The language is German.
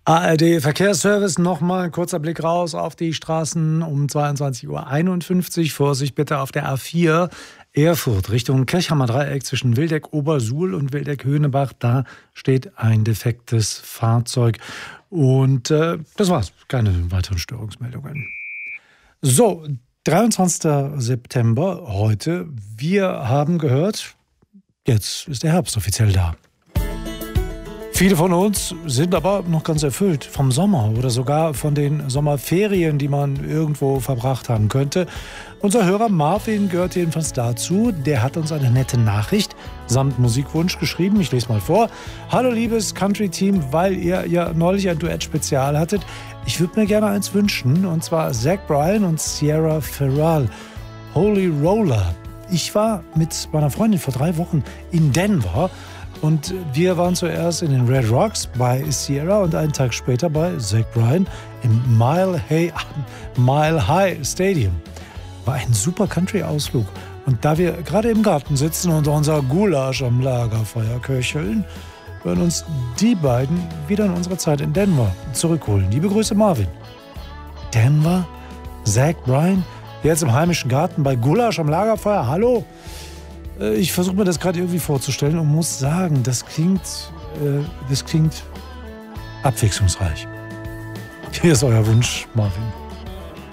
ARD Verkehrsservice, nochmal ein kurzer Blick raus auf die Straßen um 22:51 Uhr. Vorsicht bitte auf der A4 Erfurt Richtung Kirchhammer Dreieck zwischen Wildeck-Obersuhl und Wildeck-Höhenebach. Da steht ein defektes Fahrzeug. Und das war's. Keine weiteren Störungsmeldungen. So, 23. September heute. Wir haben gehört, jetzt ist der Herbst offiziell da. Viele von uns sind aber noch ganz erfüllt vom Sommer oder sogar von den Sommerferien, die man irgendwo verbracht haben könnte. Unser Hörer Marvin gehört jedenfalls dazu. Der hat uns eine nette Nachricht samt Musikwunsch geschrieben. Ich lese mal vor. Hallo liebes Country-Team, weil ihr ja neulich ein Duett-Spezial hattet. Ich würde mir gerne eins wünschen, und zwar Zach Bryan und Sierra Ferrell. Holy Roller. Ich war mit meiner Freundin vor 3 Wochen in Denver. Und wir waren zuerst in den Red Rocks bei Sierra und einen Tag später bei Zach Bryan im Mile High Stadium. War ein super Country-Ausflug. Und da wir gerade im Garten sitzen und unser Gulasch am Lagerfeuer köcheln, werden uns die beiden wieder in unsere Zeit in Denver zurückholen. Liebe Grüße, Marvin. Denver? Zach Bryan? Jetzt im heimischen Garten bei Gulasch am Lagerfeuer? Hallo? Ich versuche mir das gerade irgendwie vorzustellen und muss sagen, das klingt abwechslungsreich. Hier ist euer Wunsch, Marvin.